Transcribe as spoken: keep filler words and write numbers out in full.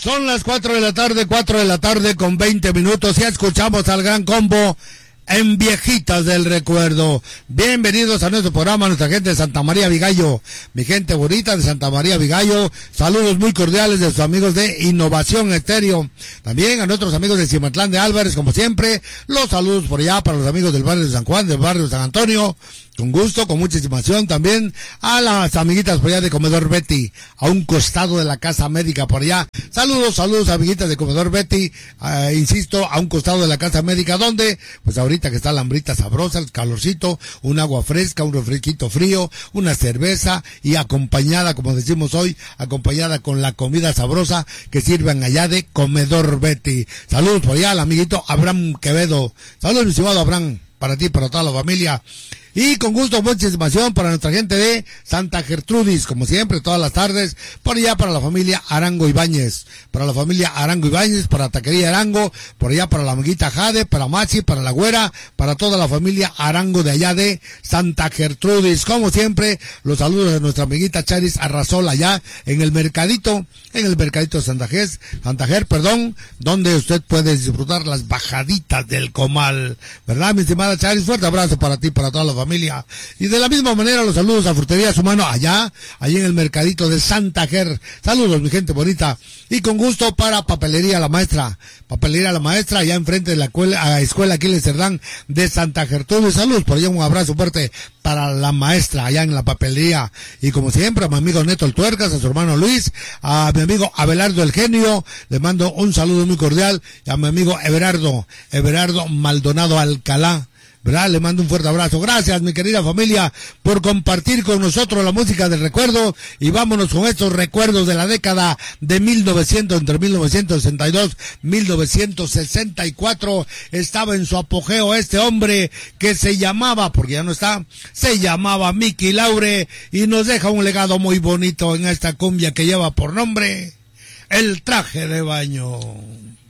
Son las cuatro de la tarde, cuatro de la tarde con veinte minutos. Ya escuchamos al Gran Combo en Viejitas del Recuerdo. Bienvenidos a nuestro programa, nuestra gente de Santa María Vigallo, mi gente bonita de Santa María Vigallo. Saludos muy cordiales de sus amigos de Innovación Estéreo. También a nuestros amigos de Cimatlán de Álvarez, como siempre. Los saludos por allá para los amigos del barrio de San Juan, del barrio de San Antonio. Con gusto, con mucha estimación también a las amiguitas por allá de Comedor Betty, a un costado de la casa médica por allá. Saludos, saludos amiguitas de Comedor Betty, uh, insisto, a un costado de la casa médica, donde, pues ahorita que está la hambrita sabrosa, el calorcito, un agua fresca, un refresquito frío, una cerveza y acompañada, como decimos hoy, acompañada con la comida sabrosa que sirven allá de Comedor Betty. Saludos por allá al amiguito Abraham Quevedo. Saludos, mi estimado Abraham, para ti, para toda la familia. Y con gusto, mucha estimación para nuestra gente de Santa Gertrudis, como siempre, todas las tardes, por allá para la familia Arango Ibáñez, para la familia Arango Ibáñez, para Taquería Arango, por allá para la amiguita Jade, para Machi, para la Güera, para toda la familia Arango de allá de Santa Gertrudis. Como siempre, los saludos de nuestra amiguita Charis Arrasol allá en el mercadito, en el mercadito de Santa Ger, Santa Ger, perdón, donde usted puede disfrutar las bajaditas del comal, ¿verdad, mi estimada Charis? Fuerte abrazo para ti, para toda la familia. Y de la misma manera los saludos a Frutería Su Mano allá, allí en el mercadito de Santa Ger. Saludos, mi gente bonita. Y con gusto para Papelería La Maestra. Papelería La Maestra allá enfrente de la escuela, escuela Aquiles Cerdán de Santa Gertrudis. Saludos por allá, un abrazo fuerte para la maestra allá en la papelería. Y como siempre a mi amigo Neto el Tuercas, a su hermano Luis, a mi amigo Abelardo el Genio, le mando un saludo muy cordial, y a mi amigo Everardo, Everardo Maldonado Alcalá, ¿verdad? Le mando un fuerte abrazo. Gracias, mi querida familia, por compartir con nosotros la música del recuerdo. Y vámonos con estos recuerdos de la década de mil novecientos, entre mil novecientos sesenta y dos, mil novecientos sesenta y cuatro. Estaba en su apogeo este hombre que se llamaba, porque ya no está, se llamaba Mickey Laure, y nos deja un legado muy bonito en esta cumbia que lleva por nombre El Traje de Baño.